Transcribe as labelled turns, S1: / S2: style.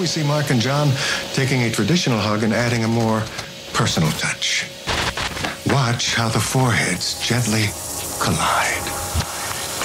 S1: we see Mark and John taking a traditional hug and adding a more personal touch. Watch how the foreheads gently collide.